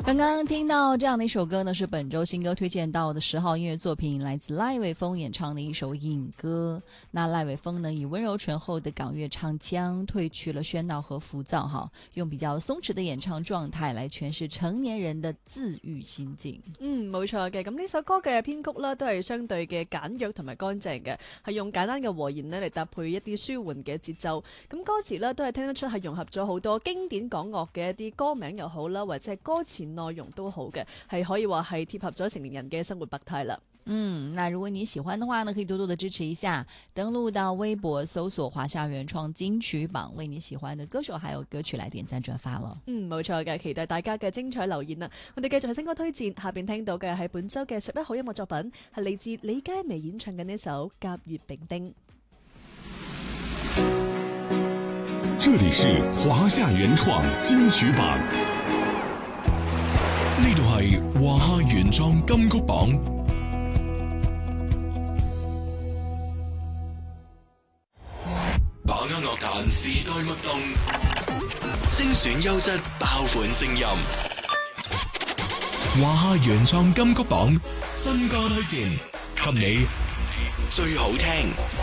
刚刚听到这样的一首歌呢，是本周新歌推荐到的10号音乐作品，来自赖伟峰演唱的一首《影歌》。那赖伟峰呢，以温柔醇厚的港乐唱腔，褪去了喧鬧和浮躁，用比較鬆弛的演唱狀態來詮釋成年人的自愈心境。 冇錯嘅。咁呢首歌嘅編曲啦，都係相對嘅簡約同埋乾淨嘅，係用簡單嘅和弦呢嚟搭配一啲舒緩嘅節奏。咁歌詞呢，都係聽得出係融合咗好多經典港樂嘅一啲歌名又好啦，或者係歌詞內容都好嘅，係可以話係貼合咗成年人嘅生活百態啦。 那如果你喜歡的話呢，可以多多的支持一下，登錄到微博搜索華夏原創金曲榜，為你喜歡的歌手還有歌曲來點讚轉發咯。 冇錯嘅，期待大家嘅精彩留言啊！我哋繼續係新歌推薦，下邊聽到嘅係本周嘅11號音樂作品，係嚟自李佳薇演唱嘅呢首《甲乙丙丁》。 這裡是華夏原創金曲榜，呢度係華夏原創金曲榜。把握樂壇時代脈動，精選優質爆款聲音。華夏原創金曲榜新歌推薦，給你最好聽。